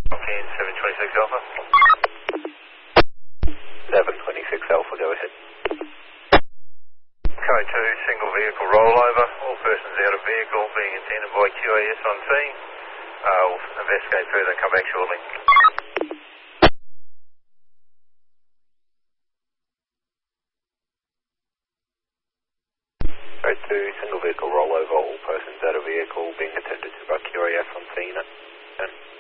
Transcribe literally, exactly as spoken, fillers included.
ten seven twenty-six Alpha. seven twenty-six Alpha, go ahead. Code two, single vehicle rollover. All persons out of vehicle being attended by Q A S on scene. Uh, we'll investigate further and come back shortly. Code two, single vehicle rollover. All persons out of vehicle being attended to by Q A S on scene.